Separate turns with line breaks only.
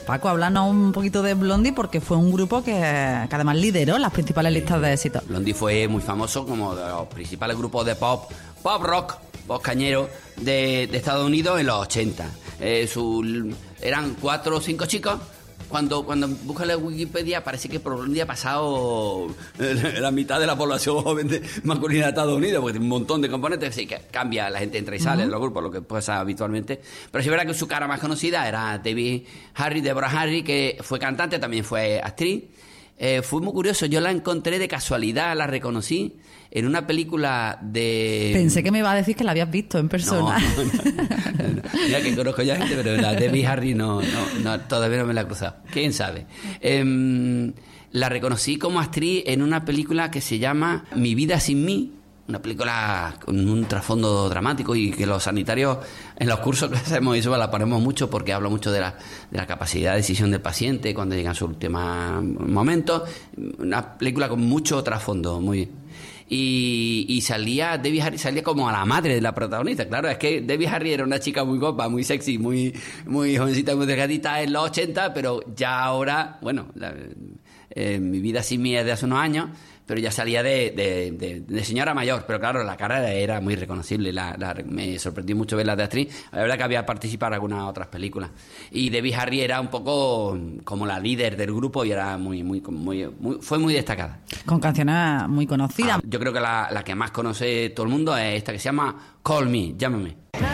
Paco, háblanos un poquito de Blondie porque fue un grupo que además lideró las principales listas de éxito.
Blondie fue muy famoso como de los principales grupos de pop rock, pop cañero de Estados Unidos en los 80. Eran 4 o 5 chicos. Cuando buscas la Wikipedia parece que por Blondie ha pasado la mitad de la población joven masculina de Estados Unidos, porque tiene un montón de componentes, así que cambia, la gente entra y sale de los grupos, lo que pasa habitualmente. Pero sí es verdad que su cara más conocida era Deborah Harry, que fue cantante, también fue actriz. Fue muy curioso, yo la encontré de casualidad, la reconocí en una película de...
Pensé que me iba a decir que la habías visto en persona.
No. Mira que conozco ya gente, pero la Debbie Harry no, todavía no me la he cruzado. ¿Quién sabe? La reconocí como actriz en una película que se llama Mi vida sin mí, una película con un trasfondo dramático y que los sanitarios en los cursos que hacemos eso la ponemos mucho porque habla mucho de la capacidad de decisión del paciente cuando llegan sus últimos momentos. Una película con mucho trasfondo, y salía Debbie Harry, salía como a la madre de la protagonista. Claro, es que Debbie Harry era una chica muy guapa, muy sexy, muy jovencita, muy delgadita en los 80, pero ya ahora, bueno, Mi vida sin mí es de hace unos años, pero ya salía de señora mayor, pero claro, la cara era muy reconocible, me sorprendió mucho verla de actriz. La verdad que había participado en algunas otras películas. Y Debbie Harry era un poco como la líder del grupo y era fue muy destacada.
Con canciones muy conocidas.
Yo creo que la que más conoce todo el mundo es esta que se llama Call Me, Llámame.